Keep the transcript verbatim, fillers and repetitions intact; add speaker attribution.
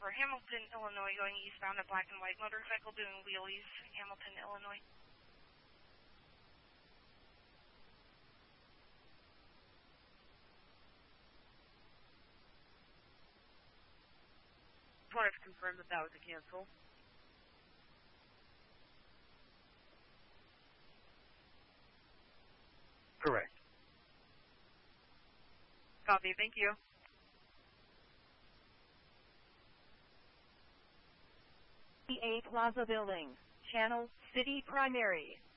Speaker 1: for Hamilton, Illinois, going eastbound, a black and white motorcycle doing wheelies, Hamilton, Illinois.
Speaker 2: Just wanted to confirm that that was a cancel.
Speaker 3: Correct.
Speaker 2: Copy, thank you.
Speaker 4: The A Plaza Building, Channel City Primary.